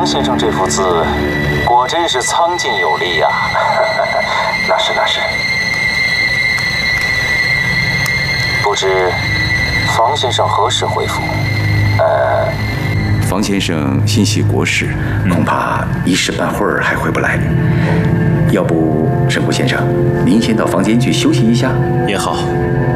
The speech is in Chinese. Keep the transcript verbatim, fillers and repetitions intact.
房先生这幅字，果真是苍劲有力呀、啊。那是那是。不知房先生何时回府？呃， 房先生心系国事，恐怕一时半会儿还回不来。要不，沈谷先生，您先到房间去休息一下。 也好。